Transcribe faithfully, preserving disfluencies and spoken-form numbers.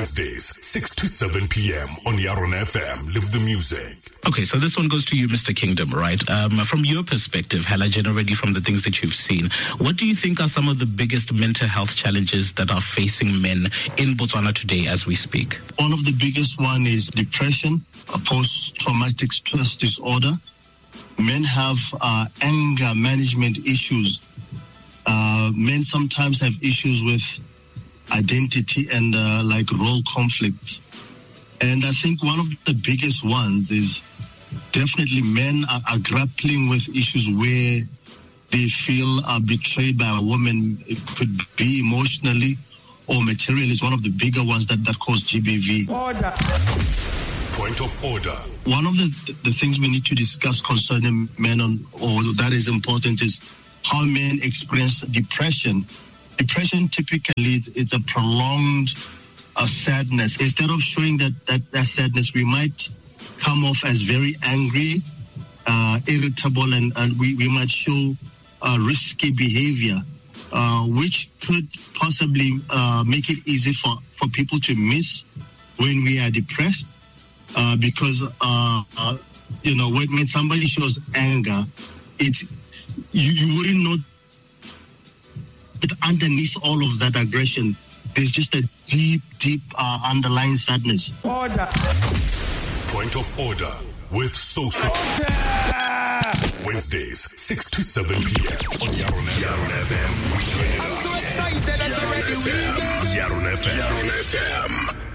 Wednesdays, six to seven p.m. on Yaron F M. Live the music. Okay, so this one goes to you, Mister Kingdom, right? Um, from your perspective, Halajan, already from the things that you've seen, what do you think are some of the biggest mental health challenges that are facing men in Botswana today as we speak? One of the biggest one is depression, a post-traumatic stress disorder. Men have uh, anger management issues. Uh, men sometimes have issues with identity and uh, like role conflicts. And I think one of the biggest ones is definitely men are, are grappling with issues where they feel uh, betrayed by a woman. It could be emotionally or materially. Is one of the bigger ones that, that cause G B V. Order. Point of order. One of the, the things we need to discuss concerning men, on, or that is important, is how men experience depression. Depression typically it's, it's a prolonged uh, sadness. Instead of showing that, that that sadness, we might come off as very angry, uh, irritable, and, and we, we might show uh, risky behavior, uh, which could possibly uh, make it easy for, for people to miss when we are depressed. Uh, because, uh, uh, you know, when, when somebody shows anger, it's, you, you wouldn't know that underneath all of that aggression, there's just a deep, deep uh, underlying sadness. Order. Point of order with Soso. Wednesdays, six to seven p.m. on Yaron F M. We turn it up. I'm so excited. That's already weekend. Yaron F M. Yaron F M.